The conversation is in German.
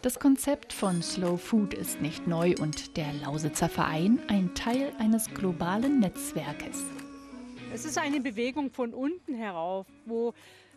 Das Konzept von Slow Food ist nicht neu und der Lausitzer Verein ein Teil eines globalen Netzwerkes. Es ist eine Bewegung von unten herauf, wo